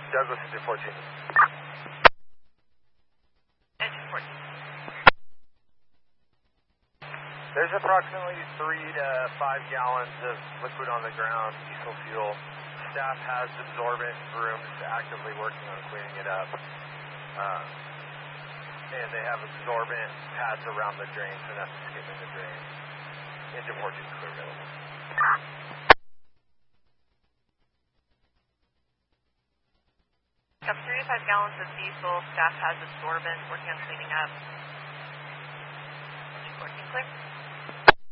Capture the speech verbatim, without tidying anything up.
Douglas engine fourteen. Engine fourteen. There's approximately three to five gallons of liquid on the ground, diesel fuel. Staff has absorbent brooms actively working on cleaning it up. Uh, and they have absorbent pads around the drain, so that's skimming the drain. Engine fourteen is clear available. Got three to five gallons of diesel. Staff has absorbent working on cleaning up. Engine fourteen clear.